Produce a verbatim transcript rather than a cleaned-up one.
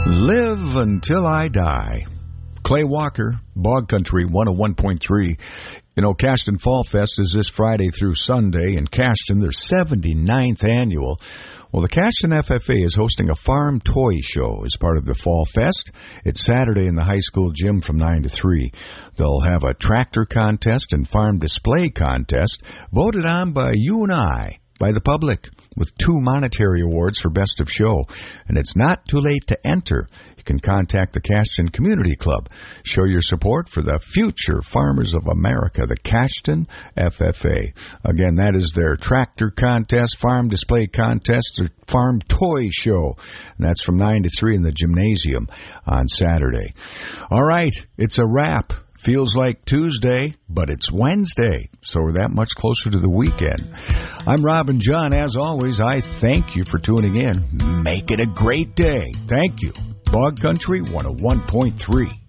Live Until I Die. Clay Walker, Bog Country one oh one point three. You know, Cashton Fall Fest is this Friday through Sunday in Cashton, their seventy-ninth annual. Well, the Cashton F F A is hosting a farm toy show as part of the Fall Fest. It's Saturday in the high school gym from nine to three. They'll have a tractor contest and farm display contest voted on by you and I, by the public, with two monetary awards for Best of Show. And it's not too late to enter. You can contact the Cashton Community Club. Show your support for the future farmers of America, the Cashton F F A. Again, that is their tractor contest, farm display contest, their farm toy show. And that's from nine to three in the gymnasium on Saturday. All right, it's a wrap. Feels like Tuesday, but it's Wednesday, so we're that much closer to the weekend. I'm Robin John. As always, I thank you for tuning in. Make it a great day. Thank you. Bog Country one oh one point three.